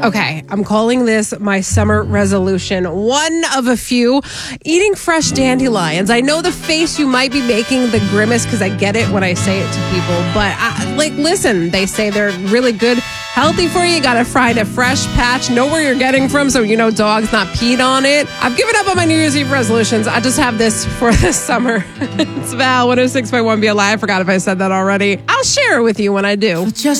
Okay, I'm calling this my summer resolution. One of a few. Eating fresh dandelions. I know the face you might be making, the grimace, because I get it when I say it to people. But, listen, they say they're really good, healthy for you. You got to fry in a fresh patch. Know where you're getting from so you know dogs not peed on it. I've given up on my New Year's Eve resolutions. I just have this for this summer. It's Val, 106.1 BLI. I forgot if I said that already. I'll share it with you when I do.